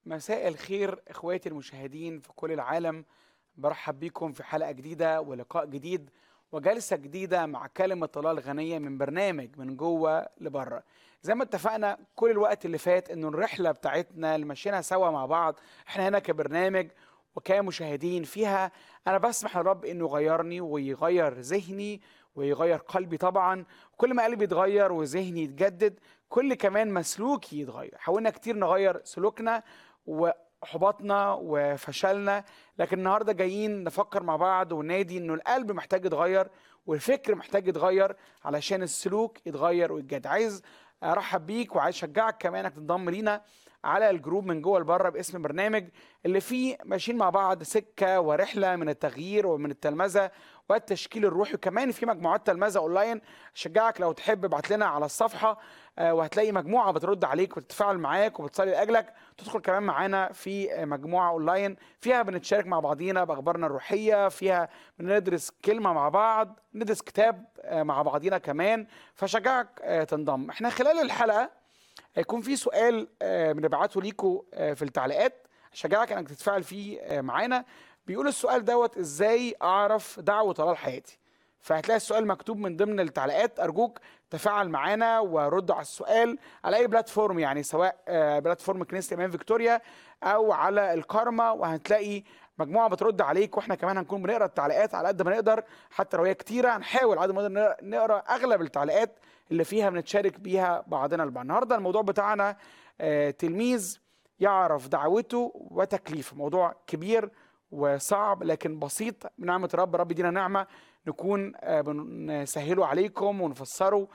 مساء الخير اخواتي المشاهدين في كل العالم. برحب بيكم في حلقة جديدة ولقاء جديد وجلسة جديدة مع كلمة الله الغنية من برنامج من جوه لبره. زي ما اتفقنا كل الوقت اللي فات انه الرحلة بتاعتنا اللي مشينا سوا مع بعض احنا هنا كبرنامج وكمشاهدين فيها، انا بسمح للرب انه يغيرني ويغير ذهني ويغير قلبي طبعا. كل ما قلبي يتغير وذهني يتجدد كل كمان مسلوكي يتغير. حاولنا كتير نغير سلوكنا وحبطنا وفشلنا، لكن النهارده جايين نفكر مع بعض وننادي انه القلب محتاج يتغير والفكر محتاج يتغير علشان السلوك يتغير ويتجدد. عايز ارحب بيك وعايز اشجعك كمان انك تنضم لينا على الجروب من جوه لبره باسم برنامج اللي فيه ماشيين مع بعض سكه ورحله من التغيير ومن التلمذه والتشكيل الروحي، وكمان في مجموعات تلمذه اونلاين. اشجعك لو تحب ابعت لنا على الصفحه، وهتلاقي مجموعه بترد عليك وتتفاعل معاك وبتصلي لاجلك. تدخل كمان معانا في مجموعه اونلاين فيها بنتشارك مع بعضينا باخبارنا الروحيه، فيها بندرس كلمه مع بعض، ندرس كتاب مع بعضينا كمان. فشجعك تنضم. احنا خلال الحلقه هيكون في سؤال بنبعته ليكم في التعليقات، اشجعك انك تتفاعل فيه معانا. بيقول السؤال دوت: ازاي اعرف دعوة الله لحياتي؟ فهتلاقي السؤال مكتوب من ضمن التعليقات. ارجوك تفاعل معانا ورد على السؤال على اي بلاتفورم، يعني سواء بلاتفورم كنيسة ايمان فيكتوريا او على الكارما، وهتلاقي مجموعه بترد عليك، واحنا كمان هنكون بنقرا التعليقات على قد ما نقدر. حتى لو هي كتيره هنحاول على قد ما نقدر نقرا اغلب التعليقات اللي فيها بنتشارك بيها بعضنا البعض. النهارده الموضوع بتاعنا تلميذ يعرف دعوته وتكليفه. موضوع كبير وصعب لكن بسيط بنعمه الرب. رب يدينا نعمه نكون بنسهله عليكم ونفسره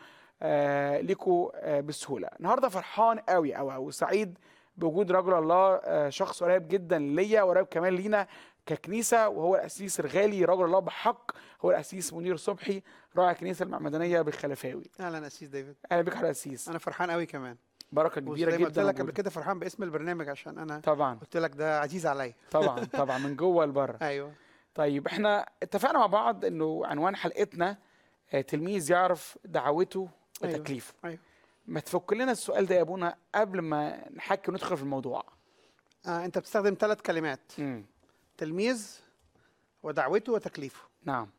لكم بسهوله. النهارده فرحان قوي وسعيد بوجود رجل الله، شخص قريب جدا ليا وقريب كمان لينا ككنيسه، وهو القسيس الغالي رجل الله بحق، هو القسيس منير صبحي راعي الكنيسه المعمدانيه بالخلفاوي. اهلا قسيس ديفيد. اهلا بك يا قسيس. انا فرحان قوي كمان. بركه كبيره زي ما جدا قلت لك قبل وجودك. كده فرحان باسم البرنامج عشان انا طبعا قلت لك ده عزيز عليا. طبعا طبعا من جوه لبره. ايوه. طيب احنا اتفقنا مع بعض انه عنوان حلقتنا تلميذ يعرف دعوته وتكليفه. ايوه. ما تفك لنا السؤال ده يا ابونا قبل ما نحكي وندخل في الموضوع. انت بتستخدم 3 كلمات: تلميذ ودعوته وتكليفه. نعم.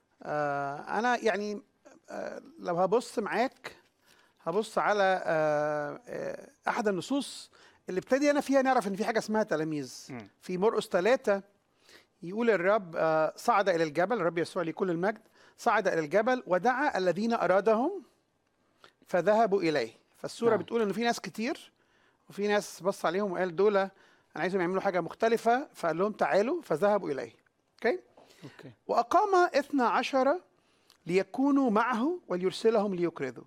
انا يعني لو هبص معاك هبص على احد النصوص اللي ابتدي انا فيها نعرف ان في حاجه اسمها تلاميذ. في مرقس 3 يقول الرب صعد الى الجبل، الرب يسوع ليه كل المجد، صعد الى الجبل ودعا الذين ارادهم فذهبوا اليه. فالسوره بتقول انه في ناس كتير وفي ناس بص عليهم وقال دول انا عايزهم يعملوا حاجه مختلفه، فقال لهم تعالوا فذهبوا اليه. اوكي. واقام 12 ليكونوا معه وليرسلهم ليكرزوا.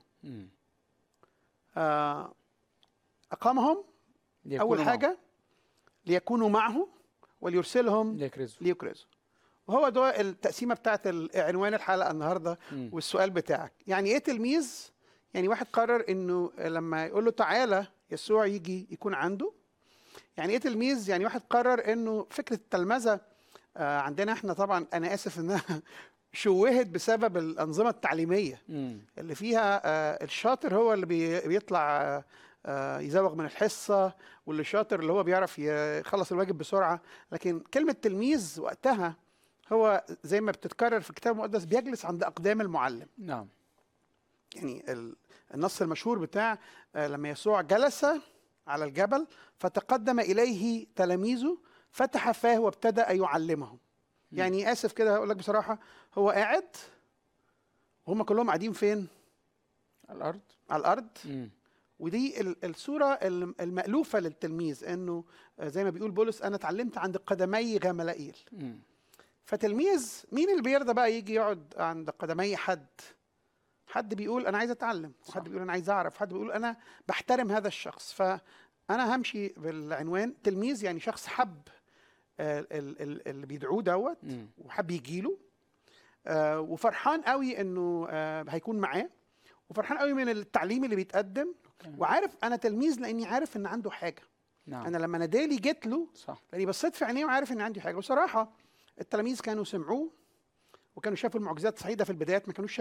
اقامهم اول حاجه ليكونوا معه وليرسلهم ليكرزوا. وهو ده التقسيمه بتاعت عنوان الحلقه النهارده. والسؤال بتاعك يعني ايه تلميذ؟ يعني واحد قرر انه لما يقول له تعالى يسوع يجي يكون عنده. يعني ايه تلميذ؟ يعني واحد قرر انه فكره التلمذه عندنا احنا طبعا انا اسف انها شوهت بسبب الانظمه التعليميه اللي فيها الشاطر هو اللي بيطلع يزوغ من الحصه، واللي شاطر اللي هو بيعرف يخلص الواجب بسرعه. لكن كلمه تلميذ وقتها هو زي ما بتتكرر في الكتاب المقدس بيجلس عند اقدام المعلم. نعم. يعني النص المشهور بتاع لما يسوع جلس على الجبل فتقدم اليه تلاميذه فتح فاه وابتدأ يعلمهم. يعني اسف كده هقول لك بصراحه، هو قاعد وهم كلهم قاعدين فين؟ على الارض. على الارض. ودي الصوره المألوفه للتلميذ، انه زي ما بيقول بولس انا اتعلمت عند قدمي غملائيل. فتلميذ مين اللي بيرضى بقى يجي يقعد عند قدمي حد بيقول انا عايز اتعلم، وحد بيقول انا عايز اعرف، حد بيقول انا بحترم هذا الشخص. فانا همشي بالعنوان تلميذ يعني شخص حب اللي بيدعوه دوت وحب يجيله، وفرحان قوي انه هيكون معاه، وفرحان قوي من التعليم اللي بيتقدم. وعارف انا تلميذ لاني عارف ان عنده حاجه. نعم. انا لما نادالي جيت له صح، لاني بصيت في عينيه وعارف ان عندي حاجه. وصراحه التلاميذ كانوا سمعوه وكانوا شافوا المعجزات صحيحه في البدايات، ما كانوش